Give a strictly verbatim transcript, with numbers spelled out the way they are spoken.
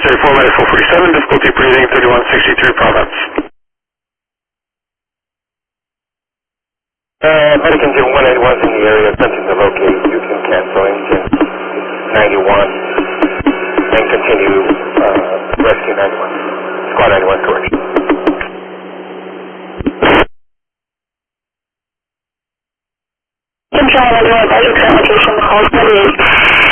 thirty-four minus four forty-seven, difficulty breathing, thirty-one sixty-three Providence. Uh, Medic engine one eighty-one is in the area, attempting to locate. You can cancel engine ninety-one and continue uh, rescue ninety-one. Squad ninety-one, correction. Control ninety-one, Roger, current location, call is